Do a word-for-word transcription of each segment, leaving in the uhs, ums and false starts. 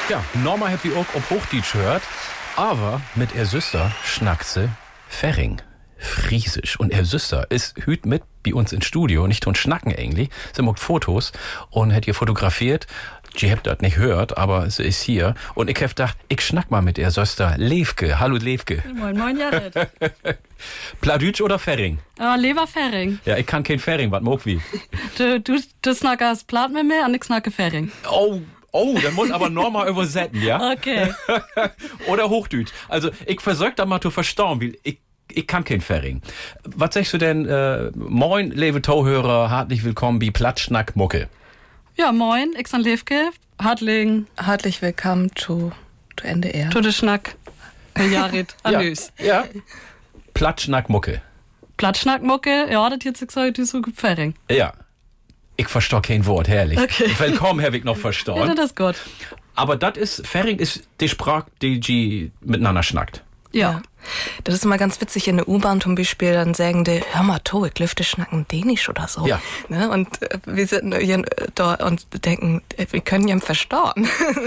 Ja, Norma hat wie auch ob Hochdeutsch hört, aber mit ihr Süster schnackt sie Ferring, Friesisch. Und ihr Süster ist hüt mit bei uns ins Studio, nicht und schnacken eigentlich. Sie macht Fotos und hat ihr fotografiert. Sie habt das nicht gehört, aber sie ist hier. Und ich hab gedacht, ich schnack mal mit ihr Süster Levke. Hallo Levke. Moin, moin, Jared. Pladütsch oder Ferring? Ja, Lever Ferring. Ja, ich kann kein Ferring, was mag wie? Du, du, du snackst Plat mit mir und ich snacke Ferring. Oh, oh, dann muss aber Norma übersetzen, ja? Okay. Oder Hochdeutsch. Also, ich versuch da mal zu verstauen, weil ich Ich kann kein Ferring. Was sagst du denn? Äh, moin, liebe Tauhörer, herzlich willkommen bei Platschnack Mucke. Ja, moin, ich bin Levke. Hartling. Herzlich willkommen zu, zu N D R. Zu de Schnack. Jared, Anüs. Ja, ja. Platschnack Mucke. Platschnack Mucke, ja, das jetzt gesagt, du so gut Ferring. Ja. Ich versteh kein Wort, herrlich. Okay. Willkommen, Herr Wick, noch verstanden. Ja, das ist gut. Aber das ist, Ferring ist die Sprache, die die miteinander schnackt. Ja. Das ist immer ganz witzig in der U-Bahn zum Beispiel, dann sagen die, hör mal, to, ich lüfte schnacken Dänisch oder so. Ja. Ne? Und äh, wir sind hier da und denken, äh, wir können ihn verstauen.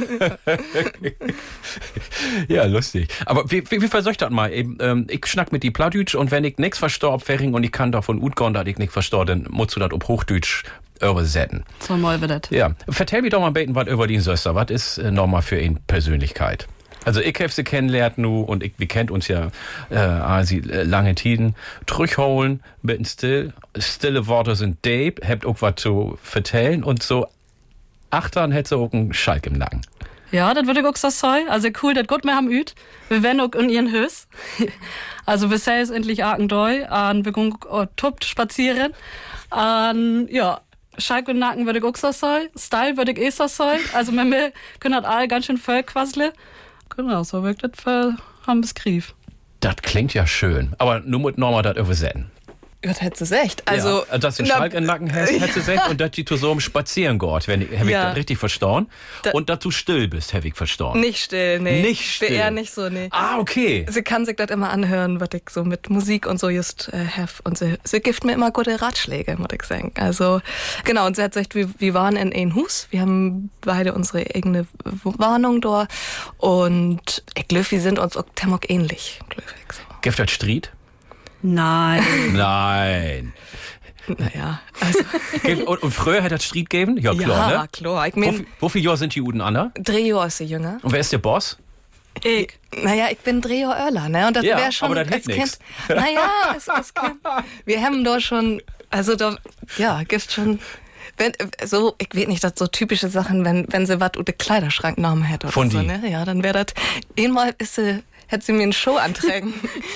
Ja, lustig. Aber wie, wie, wie versucht das mal? Eben, ähm, ich schnack mit die Plattdeutsch und wenn ich nix verstehe ob Ferring und ich kann davon utgehen, dass ich nix verstehe, dann musst du das ob Hochdeutsch übersetzen. So mal wird das. Ja. Vertell mir doch mal ein bisschen was über die Söster. Was ist äh, nochmal für ihn Persönlichkeit? Also ich hab sie kennenlernt nu und ich, wir kennt uns ja äh, also äh, lange Tiden. Zurückholen, mitten still. Stille Worte sind Dave, habt auch was zu vertellen und so achtern hätte sie auch einen Schalk im Nacken. Ja, das würde ich auch so sagen. Also cool, das gut wir haben üt. Wir werden auch in ihren Hös. Also wir sehen es endlich Arkendoi, und wir gehen oh, tuppt spazieren. Und ja, Schalk und Nacken würde ich auch so sagen. Style würde ich eh so sagen. Also wir, wir können das all ganz schön voll quasseln. Genau, so wirkt das für haben Grief. Das klingt ja schön, aber nur mit Norma das übersetzen. Das hättest du echt. Also, ja, dass du einen Schalk im Nacken hast, hättest du gesagt, und dass du so im Spazieren gehst, wenn ich, hab ich Ja. das richtig verstanden. Da- Und dass du still bist, hab ich verstanden. nicht still, nee. Nicht still. Eher nicht so, nee. Ah, okay. Sie kann sich das immer anhören, was ich so mit Musik und so just äh, have. Und sie, sie gibt mir immer gute Ratschläge, muss ich sagen. Also, genau, und sie hat gesagt, wir, wir waren in ein Hus. Wir haben beide unsere eigene Warnung da. Und ich glaube, wir sind uns auch Temok ähnlich, glaub ich so. Gibt das Street? Nein. Nein. Naja, also. Gibt- und, und früher hat das Street gegeben? Ja, klar, ja, ne? klar. Ich Wo, mein, viel- wo viele Jahre sind die Uden Anna? drei Jahre ist sie jünger. Und wer ist der Boss? Ich. Naja, ich bin drei Jahre Öller, ne? Und das Ja, wäre schon aber das als hilft nix. Kind. Naja, es, es kann, wir haben da schon, also da, ja, gibt schon, wenn, so, ich weiß nicht, das so typische Sachen, wenn, wenn sie was unter Kleiderschrank genommen hätte oder Von so, die? ne? Ja, dann wäre das, einmal ist sie, hätte sie mir einen Show antragen.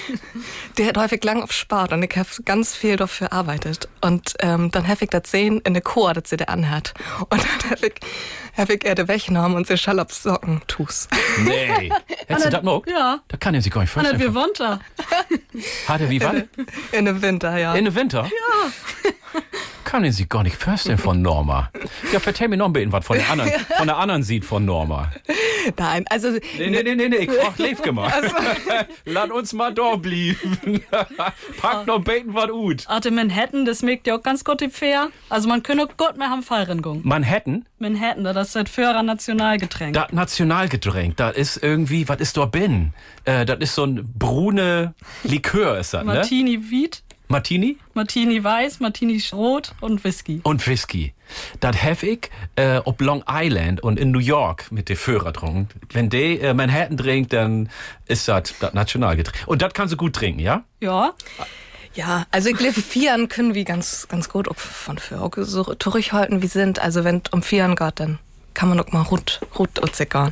Der hat häufig lang auf Spart und ich habe ganz viel dafür arbeitet. Und ähm, dann habe ich das sehen in der Chor, dass sie der anhat. Und dann habe ich, hab ich ihr die weggenommen und sie schall auf Socken tus. Nee. Hättest du das noch? Ja. Da kann er sich gar nicht Und wir vorstellen. wohnt da. Hat er wie was? In der Winter, ja. In den Winter? Ja. Kann er sich gar nicht vorstellen von Norma. Ja, vertell mir noch ein bisschen was von der anderen, von der anderen Seite von Norma. Nein, also Nee, nee, nee, nee, nee, ich frag Levke mal. Lass uns mal da bleiben. Pack noch beten was ut. Arte Manhattan, das merkt ja auch ganz gut die Fair. Also man könnte auch gut mehr haben Fallringung. Manhattan, Manhattan, das ist das Führer Nationalgetränk. das Nationalgetränk, das ist irgendwie, was ist da bin? Äh, das ist so ein brune Likör, ist das, ne? Martini Wheat, Martini? Martini Weiß, Martini Rot und Whisky. Und Whisky. Das hab ich äh, auf Long Island und in New York mit den Führer getrunken. Wenn die äh, Manhattan trinkt, dann ist das das Nationalgetränk. Und das kannst du gut trinken, ja? Ja, ja, also ich glaube, Vieren können wir ganz, ganz gut auch von für auch so zurückhalten, wie sind. Also wenn es um Vieren geht, dann kann man auch mal rot, rot und zickern.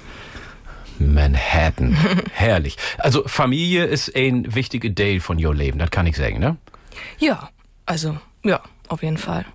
Manhattan. Herrlich. Also Familie ist ein wichtiger Teil von your Leben, das kann ich sagen, ne? Ja, also ja, auf jeden Fall.